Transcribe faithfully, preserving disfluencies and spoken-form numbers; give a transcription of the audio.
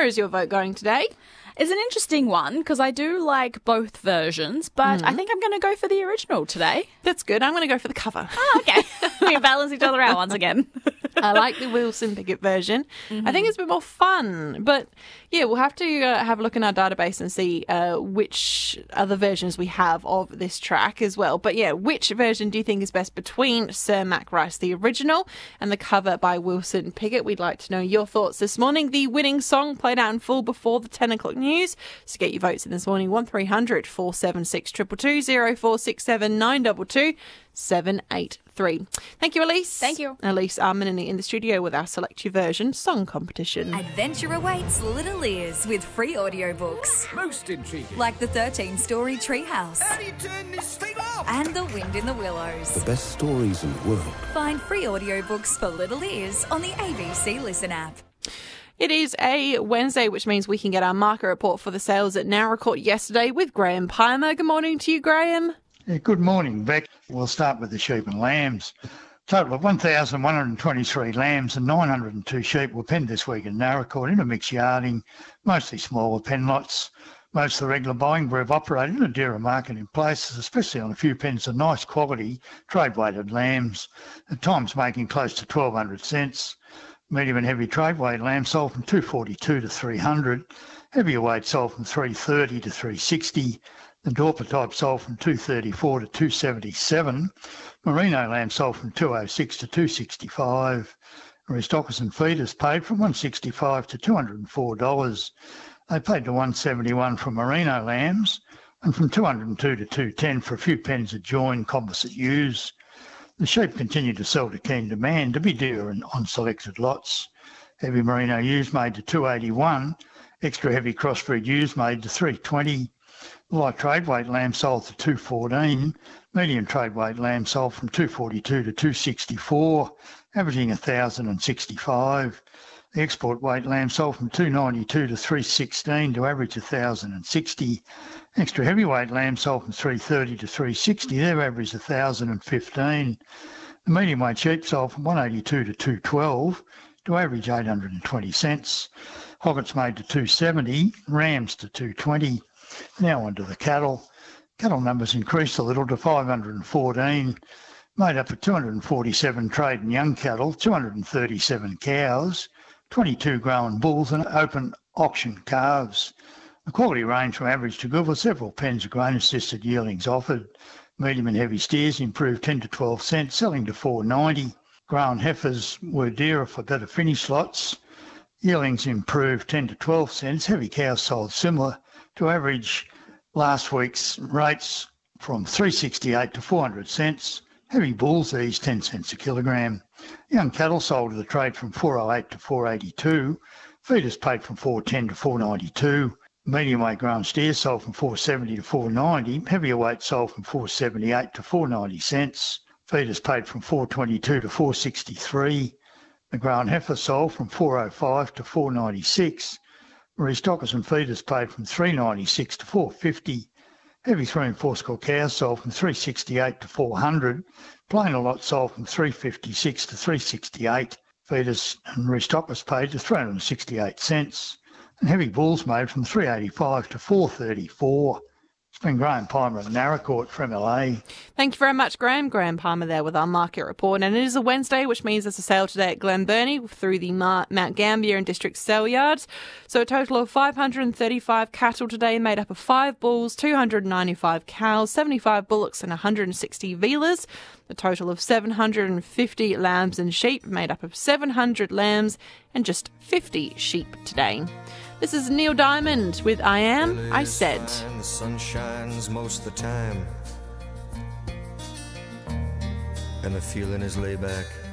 Where is your vote going today? It's an interesting one because I do like both versions, but mm. I think I'm going to go for the original today. That's good. I'm going to go for the cover. Oh, okay. We balance each other out once again. I like the Wilson Pickett version. Mm-hmm. I think it's a bit more fun. But, yeah, we'll have to uh, have a look in our database and see uh, which other versions we have of this track as well. But, yeah, which version do you think is best between Sir Mac Rice, the original, and the cover by Wilson Pickett? We'd like to know your thoughts this morning. The winning song played out in full before the ten o'clock news. So get your votes in this morning, one three hundred four seven six two two two, zero four six seven nine two two seven eight three. Thank you, Elise. Thank you. Elise Armin in the studio with our Select Your Version song competition. Adventure awaits little ears with free audiobooks. Most intriguing. Like the thirteen-story Treehouse. How do you turn this thing off? And The Wind in the Willows. The best stories in the world. Find free audiobooks for little ears on the A B C Listen app. It is a Wednesday, which means we can get our market report for the sales at Nowra yesterday with Graham Palmer. Good morning to you, Graham. Yeah, good morning, Beck. We'll start with the sheep and lambs. Total of one thousand one hundred twenty-three lambs and nine hundred two sheep were penned this week in Nowra in a mixed yarding, mostly smaller pen lots. Most of the regular buying group operated in a dearer market in places, especially on a few pens of nice quality trade-weighted lambs, at times making close to twelve hundred cents. Medium and heavy trade weight lamb sold from two forty-two to three hundred. Heavier weight sold from three thirty to three sixty. The Dorper type sold from two thirty-four to two seventy-seven. Merino lamb sold from two oh six to two sixty-five. Aristocus and feeders paid from one sixty-five to two hundred four dollars. They paid to one seventy-one for merino lambs and from two hundred two to two ten for a few pens of join composite ewes. The sheep continue to sell to keen demand to be dearer on selected lots. Heavy merino ewes made to two eighty-one, extra heavy crossbred ewes made to three twenty. Light trade weight lamb sold to two fourteen. Medium trade weight lamb sold from two forty-two to two sixty-four, averaging one thousand sixty-five. The export weight lamb sold from two ninety-two to three sixteen to average one thousand sixty. Extra heavyweight lamb sold from three thirty to three sixty, their average one thousand fifteen. The medium weight sheep sold from one eighty-two to two twelve to average eight hundred twenty cents. Hoggets made to two seventy, rams to two twenty. Now on to the cattle. Cattle numbers increased a little to five hundred fourteen, made up of two hundred forty-seven trade and young cattle, two hundred thirty-seven cows, twenty-two growing bulls and open auction calves. The quality range from average to good with several pens of grain-assisted yearlings offered. Medium and heavy steers improved ten to twelve cents, selling to four ninety. Grown heifers were dearer for better finish lots. Yearlings improved ten to twelve cents. Heavy cows sold similar to average last week's rates from three sixty-eight to four hundred cents. Heavy bulls eased ten cents a kilogram. Young cattle sold to the trade from four oh eight to four eighty-two. Feeders paid from four ten to four ninety-two. Medium weight grown steers sold from four seventy to four ninety. Heavier weight sold from four seventy-eight to four ninety cents. Feeders paid from four twenty-two to four sixty-three. The grown heifer sold from four oh five to four ninety-six. Restockers and feeders paid from three ninety-six to four fifty. Heavy three and four score cows sold from three sixty-eight to four hundred. Plain a lot sold from three fifty-six to three sixty-eight. Feeders and restockers paid to three hundred sixty-eight cents. And heavy bulls made from three eighty-five to four thirty-four. It's been Graham Palmer at Nowra for M L A. Thank you very much, Graham. Graham Palmer there with our market report. And it is a Wednesday, which means there's a sale today at Glen Burnie through the Mar- Mount Gambier and District sale yards. So a total of five hundred thirty-five cattle today, made up of five bulls, two hundred ninety-five cows, seventy-five bullocks and one hundred sixty vealers. A total of seven hundred fifty lambs and sheep, made up of seven hundred lambs and just fifty sheep today. This is Neil Diamond with I Am, I Said. The sun shines most of the time, and the feeling is laid back.